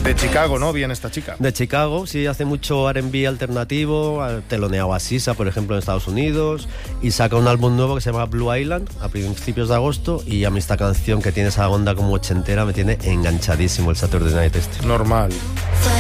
De Chicago, ¿no? Bien esta chica. De Chicago, sí, hace mucho R&B alternativo, teloneaba a Sisa, por ejemplo, en Estados Unidos, y saca un álbum nuevo que se llama Blue Island a principios de agosto, y a mí esta canción que tiene esa onda como ochentera me tiene enganchadísimo, el Saturday Night este. Normal.